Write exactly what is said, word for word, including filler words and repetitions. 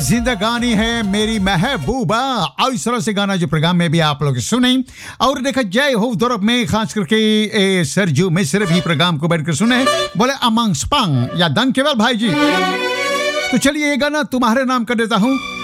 जिंदगानी है मेरी महबूबा। और इस तरह से गाना जो प्रोग्राम में भी आप लोग सुने। और देखा जय हो दौरब में खास करके ए, सरजू मिश्र भी प्रोग्राम को बैठकर सुने, बोले अमंग स्पंग या दंग केवल भाई जी। तो चलिए ये गाना तुम्हारे नाम कर देता हूँ।